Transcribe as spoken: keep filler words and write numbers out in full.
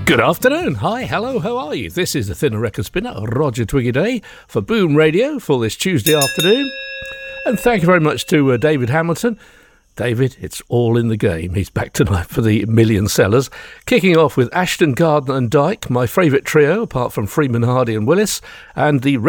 Good afternoon. Hi, hello, how are you? This is the Thinner Record Spinner, Roger Twiggy Day, for Boom Radio for this Tuesday afternoon. And thank you very much to uh, David Hamilton. David, it's all in the game. He's back tonight for the Million Sellers. Kicking off with Ashton, Gardner and Dyke, my favourite trio, apart from Freeman, Hardy and Willis, and the